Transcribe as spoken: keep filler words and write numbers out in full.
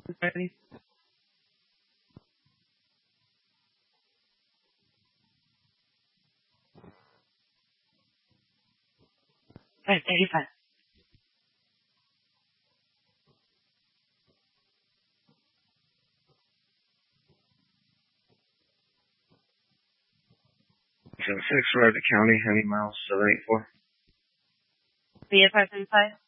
Ready? Right, eighty-five. seven six, Road to County, Honey Miles, seven eight four. B F five seven five.